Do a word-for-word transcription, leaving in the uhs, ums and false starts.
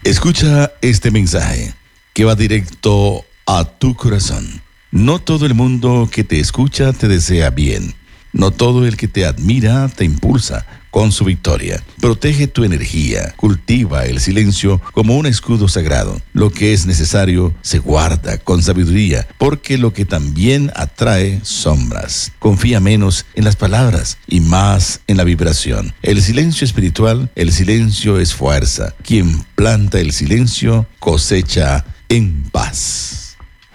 Escucha este mensaje que va directo a tu corazón. No todo el mundo que te escucha te desea bien. No todo el que te admira te impulsa con su victoria. Protege tu energía. Cultiva el silencio como un escudo sagrado. Lo que es necesario se guarda con sabiduría, porque lo que también atrae sombras. Confía menos en las palabras y más en la vibración. El silencio espiritual, el silencio es fuerza. Quien planta el silencio cosecha en paz.